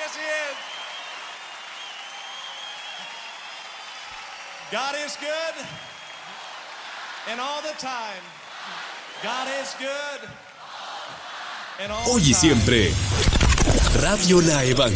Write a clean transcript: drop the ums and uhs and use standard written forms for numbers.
Yes, he is. God is good. And all the time. God is good. And all Hoy y the time. siempre, Radio La Evangélica.